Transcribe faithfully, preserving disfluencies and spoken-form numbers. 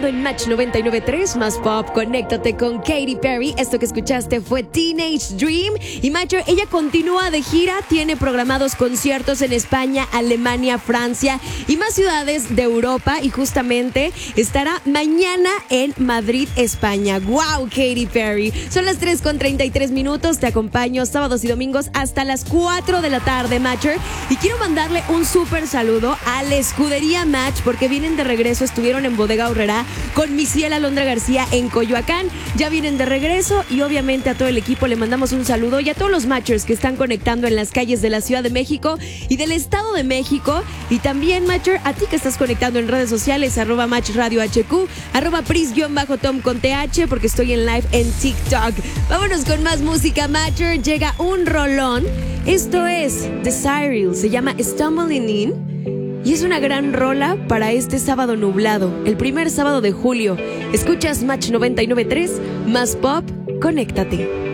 estado en Match noventa y nueve punto tres, más pop. Conéctate con Katy Perry. Esto que escuchaste fue Teenage Dream. Y Matcher, ella continúa de gira, tiene programados conciertos en España, Alemania, Francia y más ciudades de Europa. Y justamente estará mañana en Madrid, España. ¡Wow, Katy Perry! Son las tres con treinta y tres minutos. Te acompaño sábados y domingos hasta las cuatro de la tarde, Matcher. Y quiero mandarle un súper saludo a la escudería Match, porque vienen de regreso. Estuvieron en Bodega Aurrerá con mi Ciela Alondra García en Coyoacán. Ya vienen de regreso y obviamente a todo el equipo le mandamos un saludo y a todos los Matchers que están conectando en las calles de la Ciudad de México y del Estado de México. Y también, Matcher, a ti que estás conectando en redes sociales, arroba Match Radio H Q, arroba Pris-Tom con T H, porque estoy en live en TikTok. Vámonos con más música, Matcher. Llega un rolón. Esto es The Cyril, se llama Stumbling In. Y es una gran rola para este sábado nublado, el primer sábado de julio. Escuchas Match noventa y nueve punto tres, más pop, conéctate.